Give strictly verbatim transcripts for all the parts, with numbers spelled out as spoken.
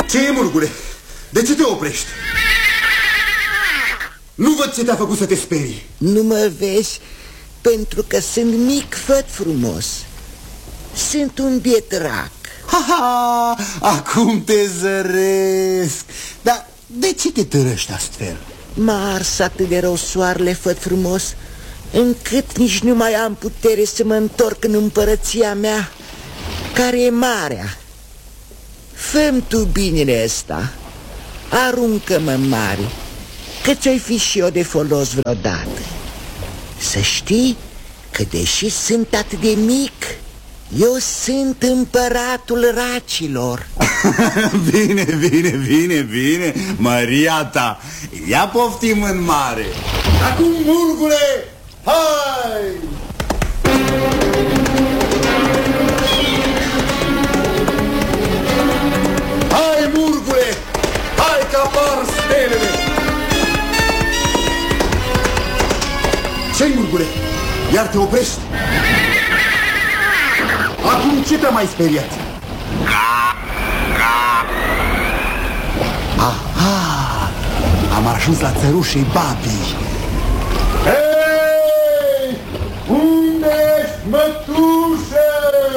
Ce e, Murgule? De ce te oprești? Nu văd ce te-a făcut să te sperii. Nu mă vezi pentru că sunt mic, făt frumos. Sunt un biet rac. Ha, ha, acum te zăresc. Dar de ce te târăști astfel? M-a ars atât de rău soarele, făt frumos, încât nici nu mai am putere să mă întorc în împărăția mea, care e marea. Fă-mi tu binele ăsta, aruncă-mă în mare, că ți-o-i fi și eu de folos vreodată. Să știi că deși sunt atât de mic, eu sunt împăratul racilor. Bine, bine, bine, bine, Maria ta. Ia poftim în mare. Acum, Murgule, hai! Hai, Murgule, hai că apar stelele. Ce-i, Murgule? Iar te oprești? Acum ce te-a mai speriat? Aha! Am ajuns la țărușei Babii. Hei! Unde ești, mătușă?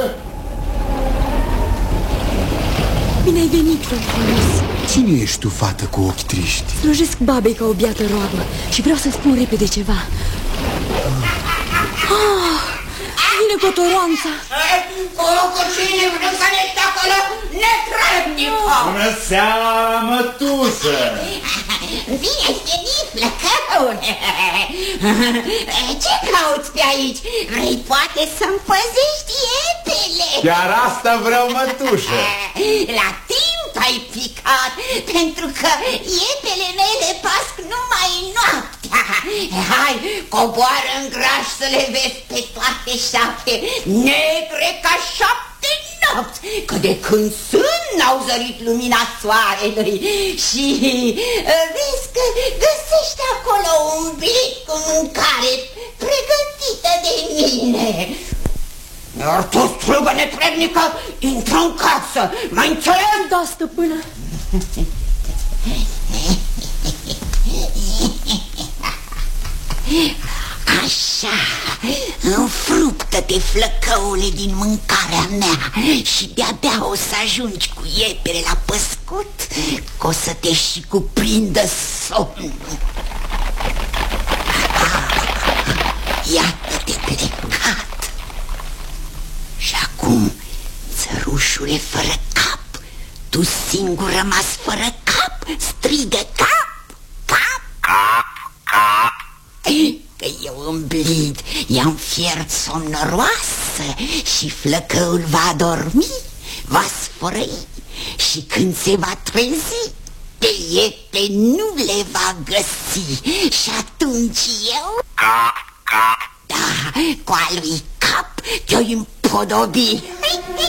Bine ai venit, făt frumos. Cine ești tu, fată cu ochi triști? Slujesc babei ca o biată roabă și vreau să spun repede ceva. Ah, vine cotoroanța. Cu cine vreau să ne acolo netrebnic. Bună seara, mătușă! Bine ai venit, flăcăune. Ce cauți pe aici? Vrei poate să-mi păzești iepele? Chiar asta vreau, mătușă. La timp ai picat, pentru că iepele mele pasc numai noaptea. Hai, coboară în graș să le vezi pe toate șapte, negre ca șapte nopți, că de când sunt n-au zărit lumina soarelui. Și vezi că găsești acolo un blic cu mâncare pregătită de mine. Iar tu, strugă netrebnică, intră în casă, mă înțeleg? Da, stăpână. Așa, înfruptă-te, flăcăule, din mâncarea mea și de-abia o să ajungi cu iepele la păscut, că o să te și cuprindă somnul. Iată-te plecat. Și acum, țărușule fără cap, tu singur rămas fără cap, strigă cap, cap, cap, cap. Că eu îmblid, i-am fiert somnoroasă și flăcăul va dormi, va sfărăi și când se va trezi, pe iepe nu le va găsi și atunci eu, cap, cap, da, cu al lui cap te-o împodobi.